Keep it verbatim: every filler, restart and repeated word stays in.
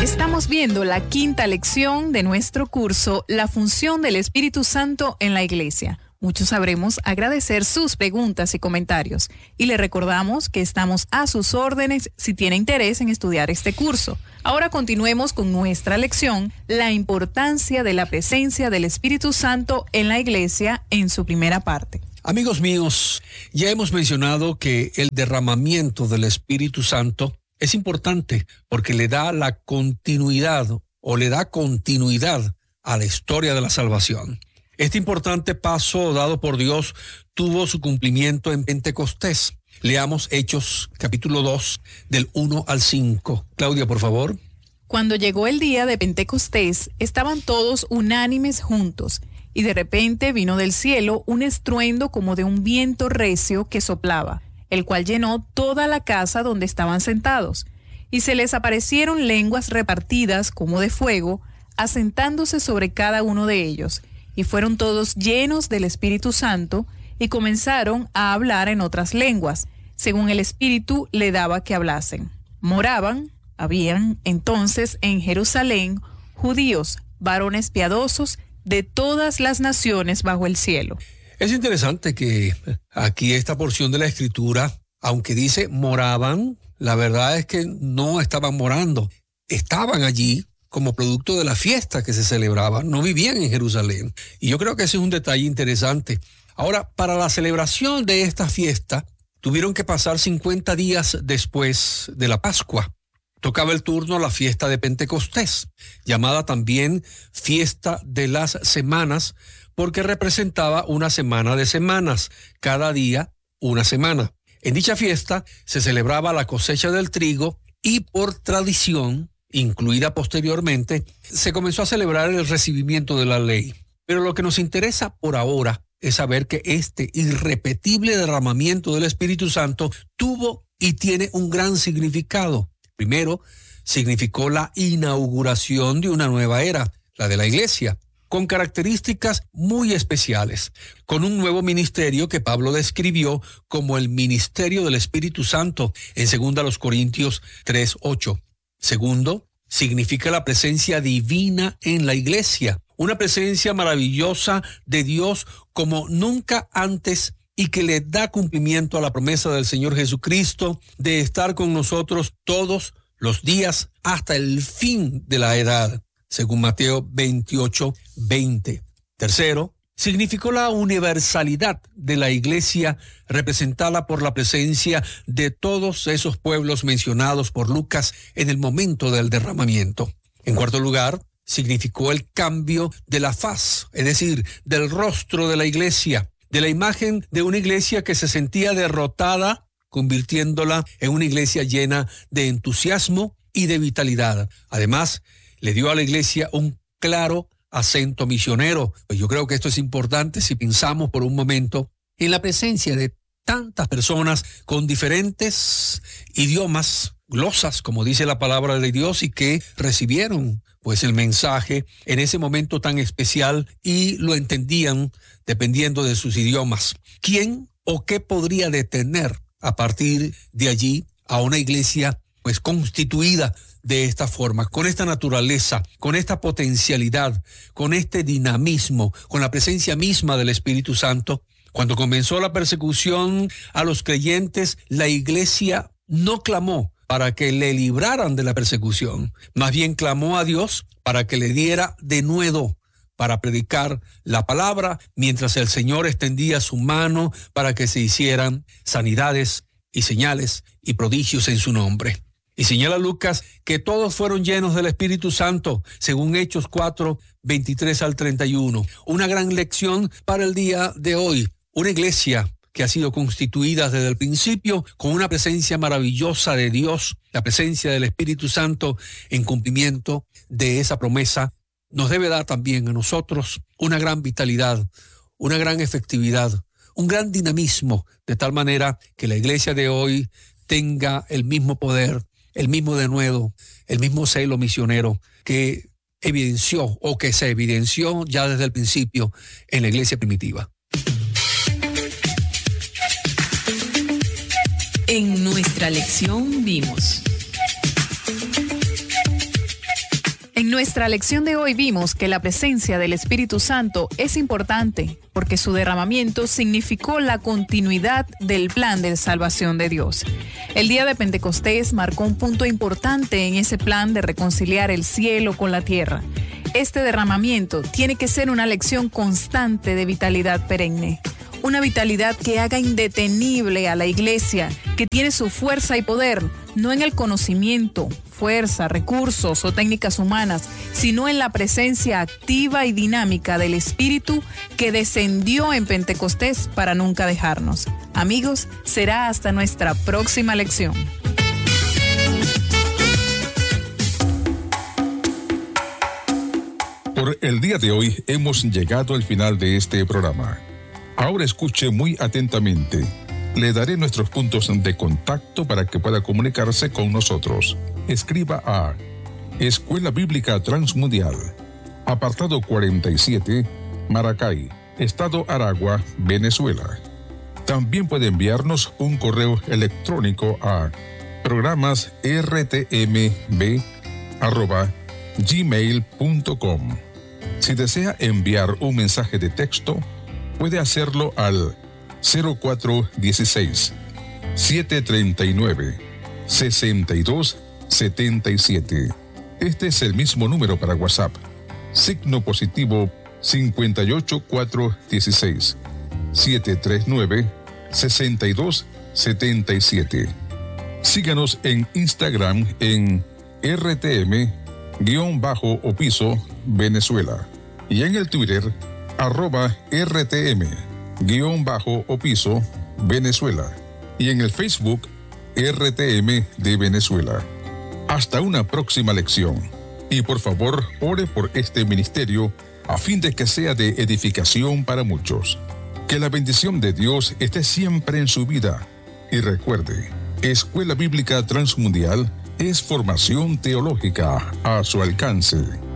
Estamos viendo la quinta lección de nuestro curso, La función del Espíritu Santo en la Iglesia. Muchos sabremos agradecer sus preguntas y comentarios. Y le recordamos que estamos a sus órdenes si tiene interés en estudiar este curso. Ahora continuemos con nuestra lección, la importancia de la presencia del Espíritu Santo en la Iglesia, en su primera parte. Amigos míos, ya hemos mencionado que el derramamiento del Espíritu Santo es importante porque le da la continuidad o le da continuidad a la historia de la salvación. Este importante paso dado por Dios tuvo su cumplimiento en Pentecostés. Leamos Hechos capítulo dos del uno al cinco. Claudia, por favor. Cuando llegó el día de Pentecostés, estaban todos unánimes juntos, y de repente vino del cielo un estruendo como de un viento recio que soplaba, el cual llenó toda la casa donde estaban sentados, y se les aparecieron lenguas repartidas como de fuego, asentándose sobre cada uno de ellos, y fueron todos llenos del Espíritu Santo, y comenzaron a hablar en otras lenguas, según el Espíritu le daba que hablasen. Moraban, habían entonces en Jerusalén, judíos, varones piadosos, de todas las naciones bajo el cielo. Es interesante que aquí esta porción de la Escritura, aunque dice moraban, la verdad es que no estaban morando. Estaban allí como producto de la fiesta que se celebraba. No vivían en Jerusalén. Y yo creo que ese es un detalle interesante. Ahora, para la celebración de esta fiesta, tuvieron que pasar cincuenta días después de la Pascua. Tocaba el turno a la fiesta de Pentecostés, llamada también fiesta de las semanas, porque representaba una semana de semanas, cada día una semana. En dicha fiesta se celebraba la cosecha del trigo y por tradición, incluida posteriormente, se comenzó a celebrar el recibimiento de la ley. Pero lo que nos interesa por ahora es saber que este irrepetible derramamiento del Espíritu Santo tuvo y tiene un gran significado. Primero, significó la inauguración de una nueva era, la de la Iglesia, con características muy especiales, con un nuevo ministerio que Pablo describió como el ministerio del Espíritu Santo en segunda Corintios tres ocho. Segundo, significa la presencia divina en la Iglesia, una presencia maravillosa de Dios como nunca antes y que le da cumplimiento a la promesa del Señor Jesucristo de estar con nosotros todos los días hasta el fin de la edad, según Mateo veintiocho veinte. Tercero, significó la universalidad de la Iglesia representada por la presencia de todos esos pueblos mencionados por Lucas en el momento del derramamiento. En cuarto lugar, significó el cambio de la faz, es decir, del rostro de la Iglesia, de la imagen de una iglesia que se sentía derrotada, convirtiéndola en una iglesia llena de entusiasmo y de vitalidad. Además, le dio a la iglesia un claro acento misionero. Pues yo creo que esto es importante si pensamos por un momento en la presencia de tantas personas con diferentes idiomas, glosas, como dice la palabra de Dios, y que recibieron pues el mensaje en ese momento tan especial y lo entendían dependiendo de sus idiomas. ¿Quién o qué podría detener a partir de allí a una iglesia pues constituida de esta forma, con esta naturaleza, con esta potencialidad, con este dinamismo, con la presencia misma del Espíritu Santo? Cuando comenzó la persecución a los creyentes, la iglesia no clamó para que le libraran de la persecución, más bien clamó a Dios para que le diera denuedo para predicar la palabra, mientras el Señor extendía su mano para que se hicieran sanidades y señales y prodigios en su nombre. Y señala Lucas que todos fueron llenos del Espíritu Santo, según Hechos cuatro, veintitrés al treinta y uno. Una gran lección para el día de hoy. Una iglesia que ha sido constituida desde el principio con una presencia maravillosa de Dios, la presencia del Espíritu Santo en cumplimiento de esa promesa, nos debe dar también a nosotros una gran vitalidad, una gran efectividad, un gran dinamismo, de tal manera que la iglesia de hoy tenga el mismo poder, el mismo denuedo, el mismo celo misionero que evidenció o que se evidenció ya desde el principio en la iglesia primitiva. En nuestra lección vimos En nuestra lección de hoy vimos que la presencia del Espíritu Santo es importante porque su derramamiento significó la continuidad del plan de salvación de Dios. El día de Pentecostés marcó un punto importante en ese plan de reconciliar el cielo con la tierra. Este derramamiento tiene que ser una lección constante de vitalidad perenne. Una vitalidad que haga indetenible a la iglesia, que tiene su fuerza y poder, no en el conocimiento, fuerza, recursos o técnicas humanas, sino en la presencia activa y dinámica del Espíritu que descendió en Pentecostés para nunca dejarnos. Amigos, será hasta nuestra próxima lección. Por el día de hoy hemos llegado al final de este programa. Ahora escuche muy atentamente. Le daré nuestros puntos de contacto para que pueda comunicarse con nosotros. Escriba a Escuela Bíblica Transmundial, apartado cuarenta y siete, Maracay, Estado Aragua, Venezuela. También puede enviarnos un correo electrónico a programas r t m b arroba gmail punto com. Si desea enviar un mensaje de texto, puede hacerlo al cero cuatro uno seis, siete tres nueve, seis dos siete siete. Este es el mismo número para WhatsApp. Signo positivo cinco ocho cuatro uno seis, siete tres nueve, seis dos siete siete. Síganos en Instagram en R T M-o piso Venezuela y en el Twitter arroba R T M guión bajo o piso Venezuela y en el Facebook R T M de Venezuela. Hasta una próxima lección y por favor ore por este ministerio a fin de que sea de edificación para muchos. Que la bendición de Dios esté siempre en su vida y recuerde, Escuela Bíblica Transmundial es formación teológica a su alcance.